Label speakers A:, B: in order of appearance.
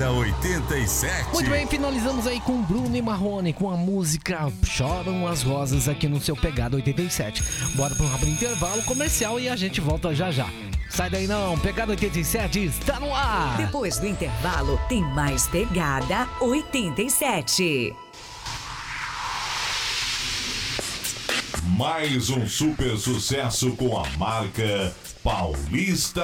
A: Pegada 87.
B: Muito bem, finalizamos aí com Bruno e Marrone, com a música Choram as Rosas aqui no seu Pegada 87. Bora para um rápido intervalo comercial e a gente volta já já. Sai daí não, Pegada 87 está no ar.
C: Depois do intervalo, tem mais Pegada 87.
A: Mais um super sucesso com a marca Paulista